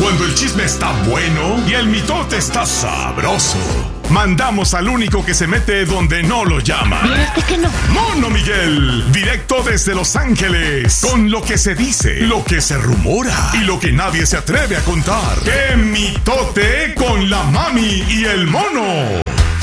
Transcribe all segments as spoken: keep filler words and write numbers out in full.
Cuando el chisme está bueno y el mitote está sabroso, mandamos al único que se mete donde no lo llaman. ¿Viste que no? Mono Miguel, directo desde Los Ángeles, con lo que se dice, lo que se rumora y lo que nadie se atreve a contar. ¡Qué mitote con la mami y el mono!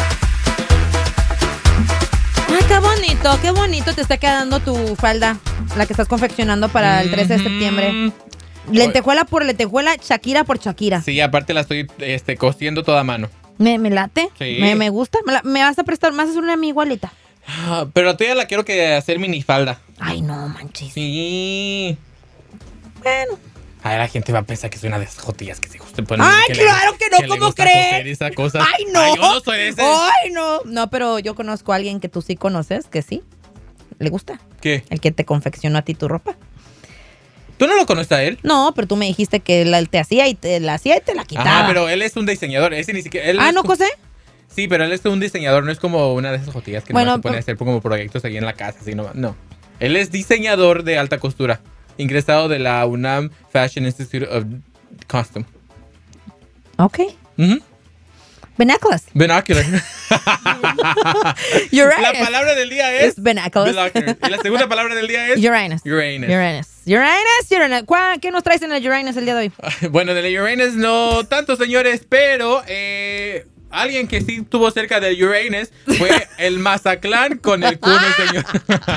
Ay, qué bonito, qué bonito te está quedando tu falda, la que estás confeccionando para el trece de septiembre. Lentejuela por lentejuela, Shakira por Shakira. Sí, aparte la estoy este, cosiendo toda a mano. Me, me late, Sí. me, me gusta. Me, la- me vas a prestar, más es una mi igualita. Ah, pero todavía la quiero que hacer minifalda. Ay, no, manches. Sí. Bueno. Ay, la gente va a pensar que soy una de esas jotillas que se gusta poner. Ay, que le- claro que no, le ¿cómo gusta crees? coser esa cosa. Ay, no. Ay, yo no soy de ese. Ay, no. No, pero yo conozco a alguien que tú sí conoces, que sí, le gusta. ¿Qué? El que te confeccionó a ti tu ropa. ¿Tú no lo conoces a él? No, pero tú me dijiste que la- te hacía y te la hacía y te la quitaba. Ajá, pero él es un diseñador. Ese ni siquiera. Él Ah, es ¿no como- cosé? Sí, pero él es un diseñador, no es como una de esas jotillas que Bueno, no se pone a pues- hacer como proyectos aquí en la casa, así no. No. Él es diseñador de alta costura, ingresado de la UNAM Fashion Institute of Costume. Ok. Ujú. Binoculars. Binocular. Uranus. La palabra del día es Es binoculars. binocular. Y la segunda palabra del día es Uranus. Uranus. Uranus. Uranus, Uranus. ¿Cuá- ¿Qué nos traes en el Uranus el día de hoy? Bueno, de la Uranus no tanto, señores, pero eh, alguien que sí estuvo cerca del Uranus fue el Mazatlán con el cuno, señor.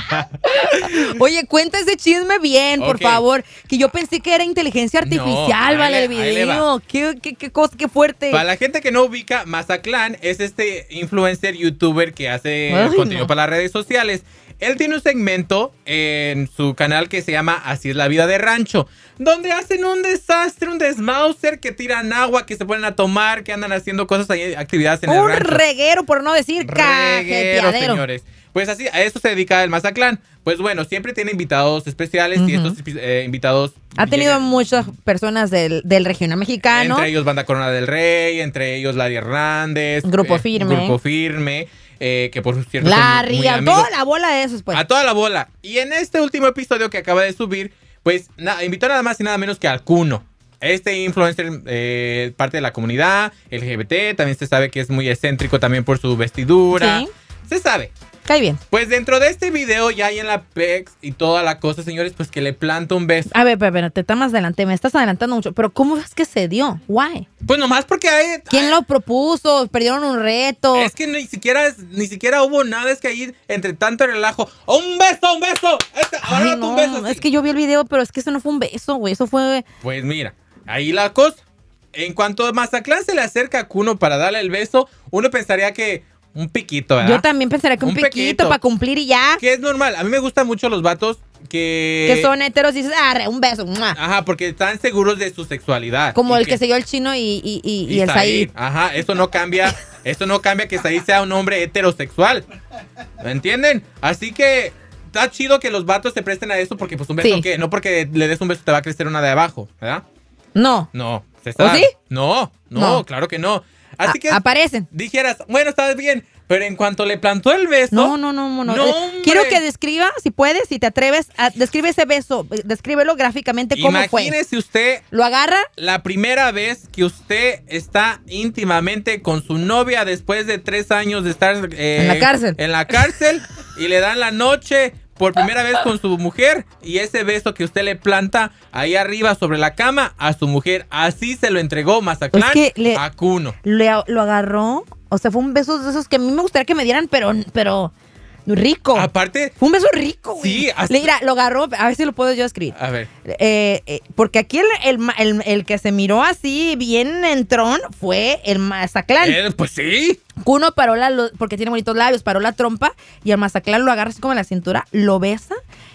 Oye, cuenta ese chisme bien, por Ok. favor. Que yo pensé que era inteligencia artificial, No, vale, ahí el le- ahí le video. Qué, qué, qué cosa, qué fuerte. Para la gente que no ubica, Mazatlán es este influencer youtuber que hace Ay, contenido no. para las redes sociales. Él tiene un segmento en su canal que se llama Así es la vida de rancho, donde hacen un desastre, un desmauser, que tiran agua, que se ponen a tomar, que andan haciendo cosas ahí, actividades en el Un rancho. reguero, por no decir Reguero, cajeteadero. señores. Pues así, a eso se dedica el Mazatlán. Pues bueno, siempre tiene invitados especiales y Ujú. estos eh, invitados Ha tenido llegan- muchas personas del, del regional mexicano. Entre ellos Banda Corona del Rey, entre ellos Larry Hernández. Grupo eh, Firme. Grupo Firme, eh, que por cierto son Larry, muy a amigos. toda la bola de esos, pues. A toda la bola. Y en este último episodio que acaba de subir, pues na- invitó nada más y nada menos que al Kuno. Este influencer, eh, parte de la comunidad L G B T, también se sabe que es muy excéntrico también por su vestidura. Sí. Se sabe. Cae bien. Pues dentro de este video ya hay en la Pex y toda la cosa, señores, pues que le planta un beso. A ver, pero, pero te estás más adelante, me estás adelantando mucho. Pero ¿cómo es que se dio? Why? Pues nomás porque hay... ¿Quién hay- lo propuso? ¿Perdieron un reto? Es que ni siquiera, ni siquiera hubo nada, es que ahí entre tanto relajo. ¡Oh, un beso, un beso! Este, Ay, ahora no, un beso. sí. es que yo vi el video, pero es que eso no fue un beso, güey. Eso fue... Pues mira, ahí la cosa. En cuanto a Mazatlán se le acerca a Kuno para darle el beso, uno pensaría que un piquito, ¿verdad? Yo también pensaría que un, Un piquito, piquito. para cumplir y ya. Que es normal. A mí me gustan mucho los vatos que... Que son heteros y dices, arre, un beso. ¡mua! Ajá, porque están seguros de su sexualidad. Como Y el que, se dio el chino y, y, y, y y el Said. Ajá, eso no cambia, eso no cambia que Said sea un hombre heterosexual. ¿Me entienden? Así que está chido que los vatos se presten a eso porque pues un beso Sí. que no porque le des un beso te va a crecer una de abajo, ¿verdad? No. No, se está. ¿O sí? No, no, No. claro que no. Así A- que aparecen. dijeras, bueno, está bien, pero en cuanto le plantó el beso, No, no, no, no. no. No, Eh, hombre. Quiero que describa, si puedes, si te atreves, a, describe ese beso. eh, Descríbelo gráficamente cómo fue. imagínese usted ¿Lo agarra? la primera vez que usted está íntimamente con su novia después de tres años de estar eh, En la cárcel. En la cárcel y le dan la noche por primera vez con su mujer y ese beso que usted le planta ahí arriba sobre la cama a su mujer. Así se lo entregó Mazatlán Es que le- a Kuno. Le- lo agarró. O sea, fue un beso de esos que a mí me gustaría que me dieran, pero, pero rico. Aparte, Fue un beso rico, güey. Sí, hasta- Le- Mira, lo agarró, a ver si lo puedo yo escribir. a ver. Eh, eh, porque aquí el, el, ma- el- el que se miró así bien entrón fue el Mazatlán. Eh, pues sí. Kuno paró la, lo- porque tiene bonitos labios, paró la trompa y el Mazatlán lo agarra así como en la cintura, lo besa,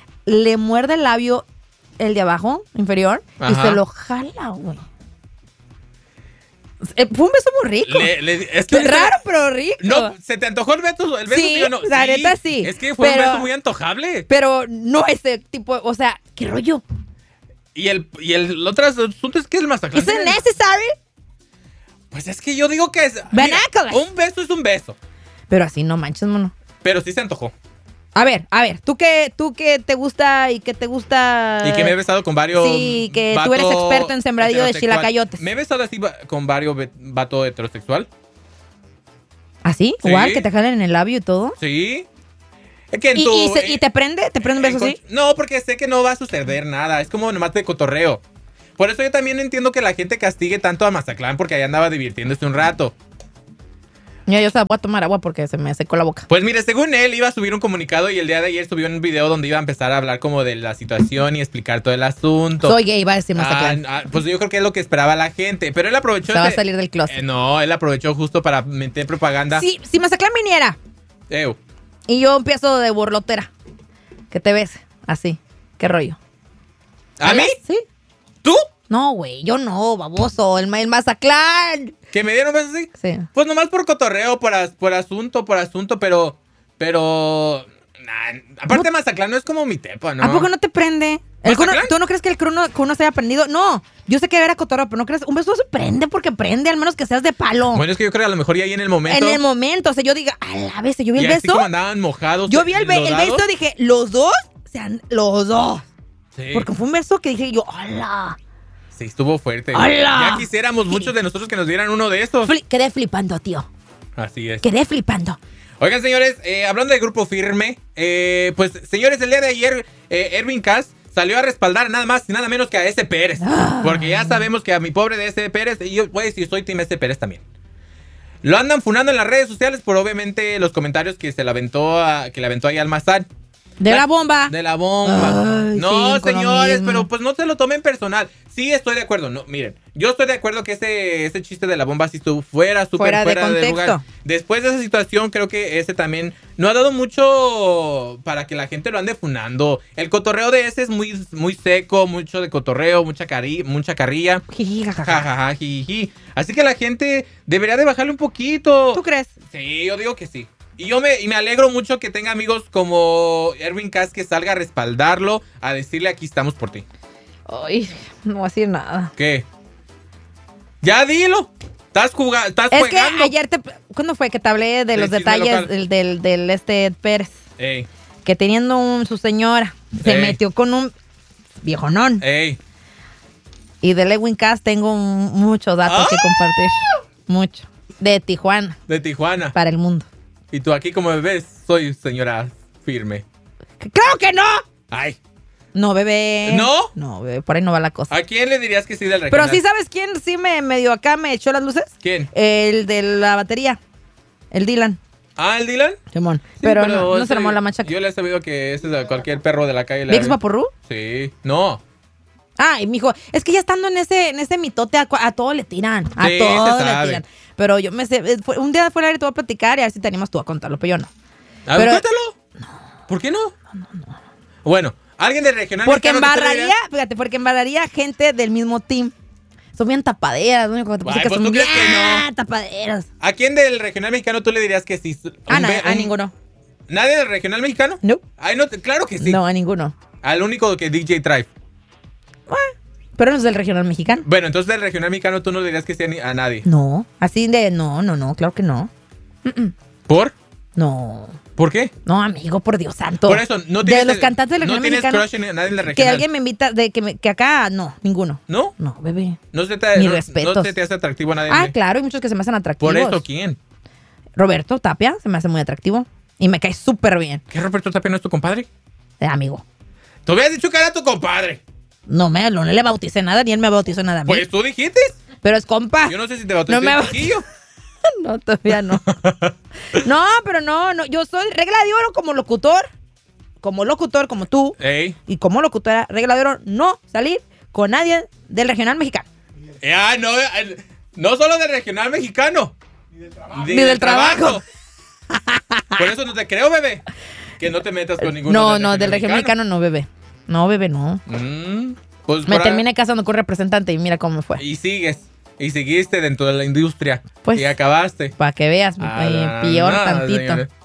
le muerde el labio, el de abajo, inferior, y Ajá. se lo jala, güey. Eh, fue un beso muy rico. Le- le- es que- Raro, pero rico. No, ¿se te antojó el beso? El beso Sí, yo no. la neta sí, Es que fue pero- un beso muy antojable. Pero no ese tipo, o sea, ¿qué rollo? Y el, y el otro asunto es que el Mazatlán. ¿Es tiene- necessary? Pues es que yo digo que es. mira, Vernáculas. un beso es un beso. Pero así no manches, mono. Pero sí se antojó. A ver, a ver, tú que, tú que te gusta y que te gusta... Y que me he besado con varios... Sí, que tú eres experto en sembradillo de chilacayotes. Me he besado así con varios vatos heterosexual. ¿Ah, sí? Sí. Igual, que te jalen en el labio y todo. Sí. Es que en ¿Y, tu, y, se- eh, y te prende? ¿Te prende un beso en así? con- No, porque sé que no va a suceder nada. Es como nomás de cotorreo. Por eso yo también entiendo que la gente castigue tanto a Mazatlán porque ahí andaba divirtiéndose un rato. Yo, yo voy a tomar agua porque se me secó la boca. Pues mire, según él iba a subir un comunicado y el día de ayer subió un video donde iba a empezar a hablar como de la situación y explicar todo el asunto. Soy gay, va a decir Mazatlán. Ah, ah, pues yo creo que es lo que esperaba la gente. Pero él aprovechó... Se va a este- salir del closet. Eh, no, él aprovechó justo para meter propaganda. Si, si Mazatlán viniera Ew. y yo empiezo de borlotera, que te ves así, ¿qué rollo? ¿A mí? ¿Jalas? ¿Sí? ¿Tú? No, güey, yo no, baboso, el, ma- el Mazatlán. ¿Que me dieron besos así? Sí. Pues nomás por cotorreo, por, as- por asunto, por asunto, pero... Pero... nah, aparte Mazatlán no es como mi tepa, ¿no? ¿A poco no te prende? ¿El cuno- ¿Mazatlán? ¿Tú no crees que el cuno, cuno se haya prendido? No, yo sé que era cotorreo, pero no crees. Un beso no se prende porque prende, al menos que seas de palo. Bueno, es que yo creo que a lo mejor ya ahí en el momento... En el momento, o sea, yo diga, a la vez, yo vi y el así beso. como andaban mojados. Yo vi el, be- el lodados. beso, dije, los dos, sean los dos. Sí. Porque fue un beso que dije yo, hola. Sí, estuvo fuerte. ¡Hala! Ya quisiéramos muchos de nosotros que nos dieran uno de estos. Fli- quedé flipando, tío. Así es. Quedé flipando. Oigan, señores, eh, hablando de Grupo Firme, eh, pues, señores, el día de ayer, eh, Erwin Cass salió a respaldar nada más y nada menos que a S. Pérez. Ah. Porque ya sabemos que a mi pobre de S. Pérez, y yo, pues, si soy Team S. Pérez también. Lo andan funando en las redes sociales por, obviamente, los comentarios que se le aventó, a, que le aventó ahí al Mazán. De la bomba. De la bomba. Ay, no, sí, con lo señores, mismo. pero pues no se lo tomen personal. Sí, estoy de acuerdo. No, miren, yo estoy de acuerdo que ese, ese chiste de la bomba sí estuvo fuera, súper Fuera fuera, de de, contexto. lugar. Después de esa situación, creo que ese también no ha dado mucho para que la gente lo ande funando. El cotorreo de ese es muy, muy seco, mucho de cotorreo, mucha, cari mucha carrilla. Jiji, jajaja. Jajaja, jiji. Así que la gente debería de bajarle un poquito. ¿Tú crees? Sí, yo digo que sí. Y yo me, y me alegro mucho que tenga amigos como Erwin Cass que salga a respaldarlo, a decirle aquí estamos por ti. Ay, no voy a decir nada. ¿Qué? Ya dilo. Estás jugando, estás Es que jugando. ayer te... ¿Cuándo fue que te hablé de Del los chisme detalles local. del, del, del este Ed Pérez? Ey, Que teniendo un, su señora, se Ey. metió con un viejonón. ey. Y de Lewin Cass tengo un- muchos datos que ¡Ah! compartir. Mucho. De Tijuana De Tijuana. para el mundo. Y tú aquí como me ves, soy señora firme. ¡Claro que no! Ay. No, bebé. ¿No? No, bebé, por ahí no va la cosa. ¿A quién le dirías que sí del Pero regional? sí, ¿sabes quién sí me medio acá me echó las luces? ¿Quién? El de la batería. El Dylan. Ah, ¿el Dylan? Simón. Sí, pero, no, no se ese- le armó la machaca. Yo le he sabido que ese es de cualquier perro de la calle. le ¿Vix ha- Vaporru? Sí. No. Ay, mijo, es que ya estando en ese, en ese mitote, a, cua- a todo le tiran. A Sí, todo se le sabe. tiran. Pero yo me sé, eh, fue- un día fuera de aire te voy a platicar y a ver si te animas tú a contarlo, pero yo no. A ver, Pero- cuéntalo. ¿Por qué no? Bueno, alguien del regional Porque mexicano que tú le embarraría, dirías- fíjate, porque embarraría gente del mismo team. Son bien tapaderas, lo único que te pasa Ay, es que pues, son ¿tú bien crees que no? tapaderas. ¿A quién del regional mexicano tú le dirías que sí? A, Un na- be- a un- ninguno. ¿Nadie del regional mexicano? No. Ay, no, te- claro que sí. No, a ninguno. Al único que D J Tribe. Pero no es del regional mexicano. Bueno, entonces del regional mexicano tú no le dirías que sí a, ni- a nadie. No, así de, no, no, no, claro que no. ¿Por? No, ¿Por qué? no, amigo, por Dios santo. Por eso, no De tienes... los cantantes del no regional tienes mexicano. crush en nadie del regional. Que alguien me invita, de que, me- que acá, no, ninguno. ¿No? No, bebé. No se te, Mis no, respetos. no se te hace atractivo a nadie. Ah, claro, hay muchos que se me hacen atractivos. ¿Por eso quién? Roberto Tapia se me hace muy atractivo. Y me cae súper bien, ¿Qué Roberto Tapia no es tu compadre? eh, amigo. Tú habías dicho que era tu compadre. No me no le bauticé nada, ni él me bautizó nada a mí. Pues tú dijiste. Pero es compa. Yo no sé si te bauticé No me el baut- chiquillo. No, todavía no. No, pero no, no. Yo soy regla de oro como locutor. Como locutor, como tú. Ey. Y como locutora, regla de oro, no salir con nadie del regional mexicano. Ah, no, eh, no solo del regional mexicano. Ni Ni del trabajo. Por eso no te creo, bebé. Que no te metas con ninguno. No, no, del regional mexicano no, bebé. No, bebé, no. Mm, pues Me para- terminé casando con un representante y mira cómo me fue. Y sigues. Y seguiste dentro de la industria. Pues, y acabaste. Para que veas, Ah, eh, no, peor no, tantito. señores.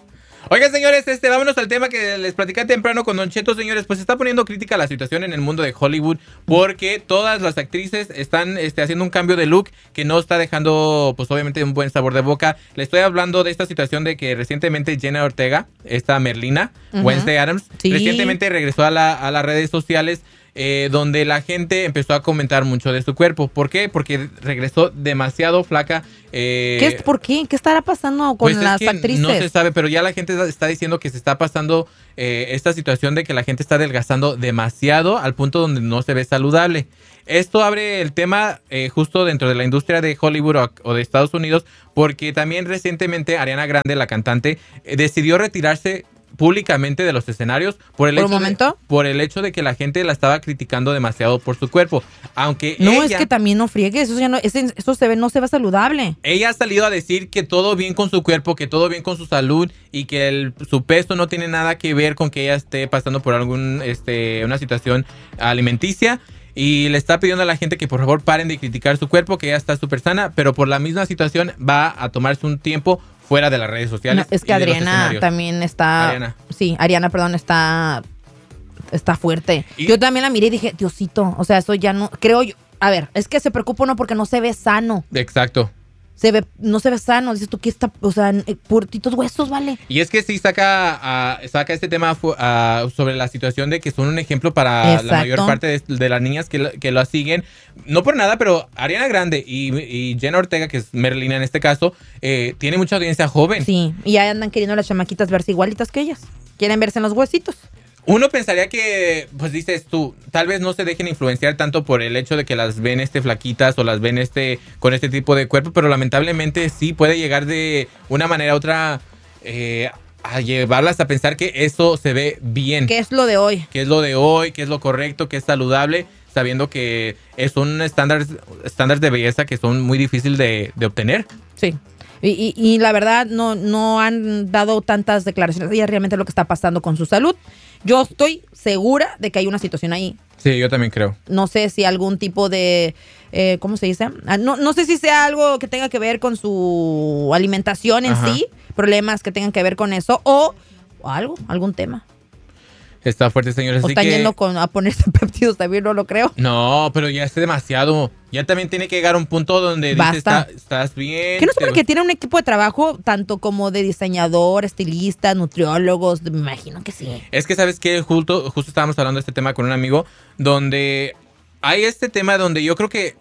Oigan, señores, este, vámonos al tema que les platicé temprano con Don Cheto, señores. Pues se está poniendo crítica la situación en el mundo de Hollywood porque todas las actrices están este, haciendo un cambio de look que no está dejando, pues obviamente, un buen sabor de boca. Le estoy hablando de esta situación de que recientemente Jenna Ortega, esta Merlina, uh-huh. Wednesday Addams, sí. recientemente regresó a, la, a las redes sociales eh, donde la gente empezó a comentar mucho de su cuerpo. ¿Por qué? Porque regresó demasiado flaca. Eh, ¿Qué es, ¿Por qué? ¿Qué estará pasando con pues las es que actrices? No se sabe, pero ya la gente está diciendo que se está pasando eh, esta situación de que la gente está adelgazando demasiado al punto donde no se ve saludable. Esto abre el tema eh, justo dentro de la industria de Hollywood o, o de Estados Unidos, porque también recientemente Ariana Grande, la cantante, eh, decidió retirarse públicamente de los escenarios por el, ¿Por hecho un momento? De, por el hecho de que la gente la estaba criticando demasiado por su cuerpo. Aunque no, ella, es que también no friegues, eso, ya no, ese, eso se ve, no se ve saludable. Ella ha salido a decir que todo bien con su cuerpo, que todo bien con su salud y que el, su peso no tiene nada que ver con que ella esté pasando por algún este una situación alimenticia. Y le está pidiendo a la gente que por favor paren de criticar su cuerpo, que ella está súper sana, pero por la misma situación va a tomarse un tiempo fuera de las redes sociales. No, es que Adriana también está... Ariana. Sí, Ariana, perdón, está... Está fuerte. ¿Y? Yo también la miré y dije, Diosito, o sea, eso ya no... Creo yo... A ver, es que se preocupa uno porque no se ve sano. Exacto. Se ve, no se ve sano, dices tú que está, o sea, purtitos huesos, vale. Y es que sí saca, uh, saca este tema uh, sobre la situación de que son un ejemplo para Exacto. la mayor parte de, de las niñas que, que lo siguen. No por nada, pero Ariana Grande y, y Jenna Ortega, que es Merlina en este caso, eh, tiene mucha audiencia joven. Sí, y ya andan queriendo las chamaquitas verse igualitas que ellas. Quieren verse en los huesitos. Uno pensaría que, pues dices tú, tal vez no se dejen influenciar tanto por el hecho de que las ven este flaquitas o las ven este con este tipo de cuerpo, pero lamentablemente sí puede llegar de una manera u otra eh, a llevarlas a pensar que eso se ve bien. ¿Qué es lo de hoy? ¿Qué es lo de hoy? ¿Qué es lo correcto? ¿Qué es saludable? Sabiendo que son estándares estándares de belleza que son muy difíciles de, de obtener. Sí. Y, y, y la verdad no, no han dado tantas declaraciones de realmente lo que está pasando con su salud. Yo estoy segura de que hay una situación ahí. Sí, yo también creo. No sé si algún tipo de, eh, ¿cómo se dice? No, no sé si sea algo que tenga que ver con su alimentación en Ajá. sí, problemas que tengan que ver con eso o, o algo, algún tema. Está fuerte, señores. O están que... yendo con, a ponerse péptidos también, no lo creo. No, pero ya es demasiado. Ya también tiene que llegar a un punto donde dices, Está, estás bien. ¿Qué no es porque te... tiene un equipo de trabajo, tanto como de diseñador, estilista, nutriólogos? Me imagino que sí. Es que, ¿sabes qué? Justo, justo estábamos hablando de este tema con un amigo, donde hay este tema donde yo creo que...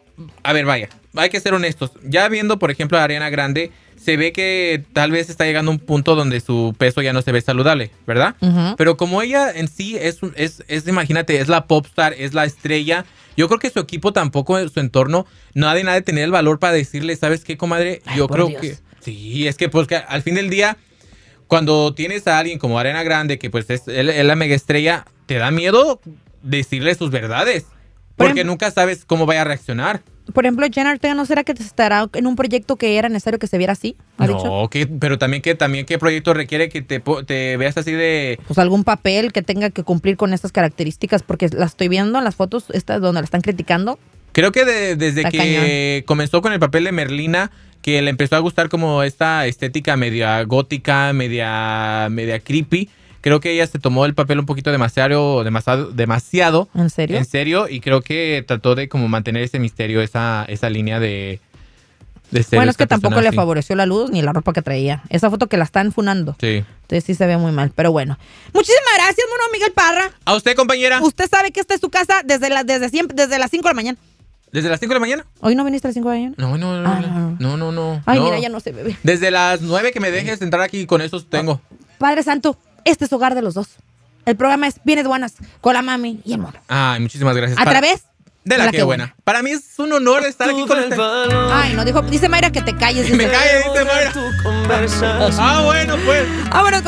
A ver, vaya, hay que ser honestos. Ya viendo, por ejemplo, a Ariana Grande, se ve que tal vez está llegando a un punto donde su peso ya no se ve saludable, ¿verdad? Uh-huh. Pero como ella en sí es, es, es, imagínate, es la popstar, es la estrella, yo creo que su equipo tampoco, su entorno, nadie, nadie tener el valor para decirle, ¿sabes qué, comadre? Ay, yo creo Dios. que... Sí, es que pues que al fin del día, cuando tienes a alguien como Ariana Grande, que pues es, él, es la mega estrella, te da miedo decirle sus verdades. Porque nunca sabes cómo vaya a reaccionar. Por ejemplo, Jenna Ortega, ¿no será que estará en un proyecto que era necesario que se viera así? ¿Ha no, dicho? Que, pero también que también qué proyecto requiere que te, te veas así de... Pues algún papel que tenga que cumplir con estas características, porque la estoy viendo en las fotos estas donde la están criticando. Creo que de, desde Está que cañón. Comenzó con el papel de Merlina, que le empezó a gustar como esta estética media gótica, media, media creepy. Creo que ella se tomó el papel un poquito demasiado, demasiado, demasiado. ¿En serio? En serio, y creo que trató de como mantener ese misterio, esa, esa línea de, de ser. Bueno, es que tampoco le favoreció la luz ni la ropa que traía. Esa foto que la están funando. Sí. Entonces sí se ve muy mal, pero bueno. Muchísimas gracias, mono Miguel Parra. A usted, compañera. Usted sabe que esta es su casa desde, la, desde, siempre, desde las cinco de la mañana. ¿Desde las cinco de la mañana? ¿Hoy no viniste a las cinco de la mañana? No, no, no. Ah, no, no, no, no. Ay, no. mira, ya no se bebe. Desde las nueve que me dejes entrar aquí, con esos tengo. Padre Santo, este es hogar de los dos. El programa es Bienes Buenas con la mami y el mono. Ay, muchísimas gracias. A Para... través de la, la que, que buena. buena. Para mí es un honor estar aquí con este. Ay, no, dijo, dice Mayra que te calles. Me calle, dice Mayra. Ah, bueno, pues. Ah, bueno,